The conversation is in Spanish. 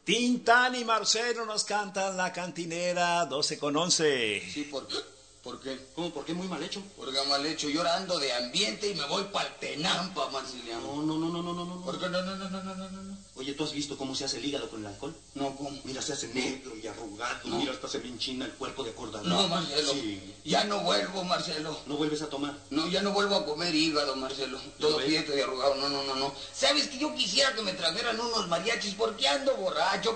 Tintán y Marcelo nos cantan La Cantinera 12:11. Sí, ¿por qué? ¿Cómo? ¿Por qué muy mal hecho? Porque mal hecho, yo ando de ambiente y me voy pa'l Tenampa, Marceliano. No. ¿Por qué no? Oye, ¿tú has visto cómo se hace el hígado con el alcohol? No, ¿cómo? Mira, se hace negro y arrugado. No. Mira, hasta se me enchina el cuerpo de acordarme. No, Marcelo. Sí. Ya no vuelvo, Marcelo. ¿No vuelves a tomar? No, ya no vuelvo a comer hígado, Marcelo. Todo ves? prieto y arrugado. No. ¿Sabes que yo quisiera que me trajeran unos mariachis porque ando borracho?